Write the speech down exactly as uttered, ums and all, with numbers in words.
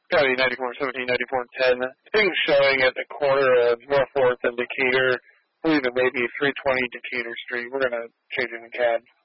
County ninety-four seventeen, ninety-four ten. Things showing at the corner of North Fourth and Decatur. I believe it may be three twenty Decatur Street. We're going to change it in C A D.